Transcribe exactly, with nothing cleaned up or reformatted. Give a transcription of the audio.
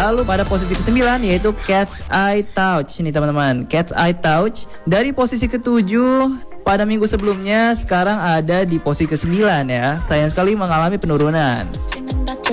Lalu pada posisi kesembilan yaitu Cat's Eye Touch nih teman-teman. Cat's Eye Touch dari posisi ketujuh pada minggu sebelumnya sekarang ada di posisi kesembilan ya. Sayang sekali mengalami penurunan.